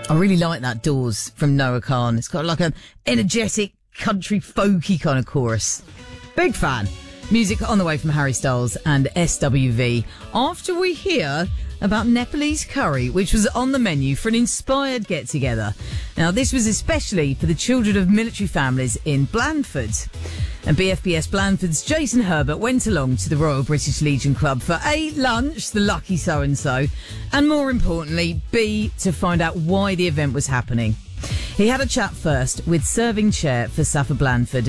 I really like that Doors from Noah Khan. It's got like an energetic, country, folky kind of chorus. Big fan. Music on the way from Harry Styles and SWV. After we hear about Nepalese curry, which was on the menu for an inspired get-together. Now, this was especially for the children of military families in Blandford. And BFBS Blandford's Jason Herbert went along to the Royal British Legion Club for A, lunch, the lucky so-and-so, and more importantly, B, to find out why the event was happening. He had a chat first with serving chair for SAFA Blandford,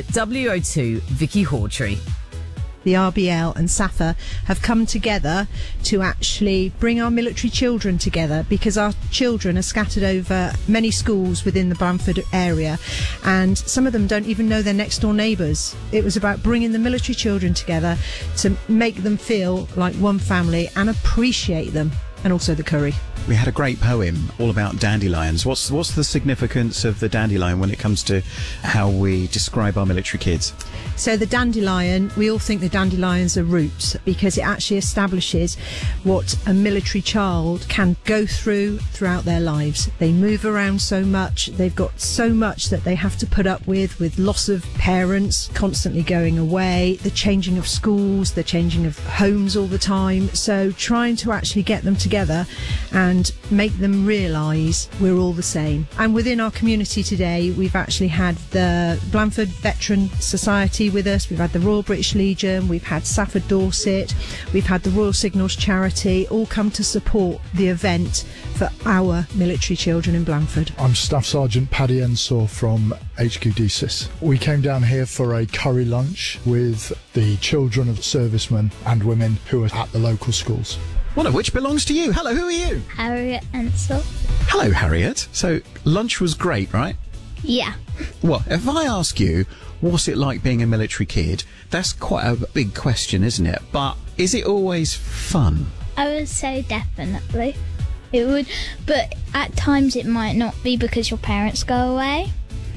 WO2 Vicky Hawtrey. The RBL and SAFA have come together to actually bring our military children together, because our children are scattered over many schools within the Blandford area, and some of them don't even know their next door neighbours. It was about bringing the military children together to make them feel like one family and appreciate them, and also the curry. We had a great poem all about dandelions. What's the significance of the dandelion when it comes to how we describe our military kids? So the dandelion, we all think the dandelions are roots, because it actually establishes what a military child can go through throughout their lives. They move around so much, they've got so much that they have to put up with loss of parents constantly going away, the changing of schools, the changing of homes all the time. So trying to actually get them together and make them realise we're all the same. And within our community today, we've actually had the Blandford Veteran Society with us, we've had the Royal British Legion, we've had SAFA Dorset, we've had the Royal Signals Charity, all come to support the event for our military children in Blandford. I'm Staff Sergeant Paddy Ensor from HQ DSIS. We came down here for a curry lunch with the children of servicemen and women who are at the local schools. One of which belongs to you. Hello, who are you? Harriet Ensor. Hello, Harriet. So, lunch was great, right? Yeah. Well, if I ask you, what's it like being a military kid? That's quite a big question, isn't it? But is it always fun? I would say definitely. It would, but at times it might not be, because your parents go away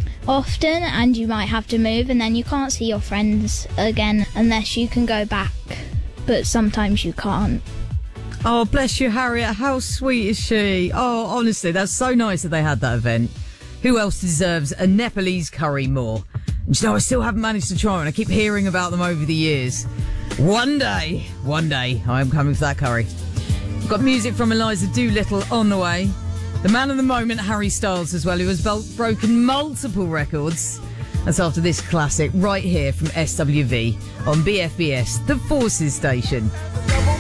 often and you might have to move, and then you can't see your friends again unless you can go back. But sometimes you can't. Oh, bless you, Harriet. How sweet is she? Oh, honestly, that's so nice that they had that event. Who else deserves a Nepalese curry more? And you know, I still haven't managed to try one. I keep hearing about them over the years. One day, I'm coming for that curry. We've got music from Eliza Doolittle on the way. The man of the moment, Harry Styles, as well, who has broken multiple records. That's after this classic right here from SWV on BFBS, the Forces Station.